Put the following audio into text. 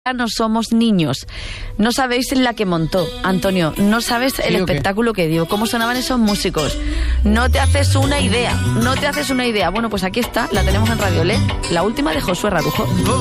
no somos niños. No sabéis la que montó, Antonio. No sabes el espectáculo que dio, cómo sonaban esos músicos. No te haces una idea. Bueno, pues aquí está, la tenemos en Radio LED, la última de Josué Rarujo.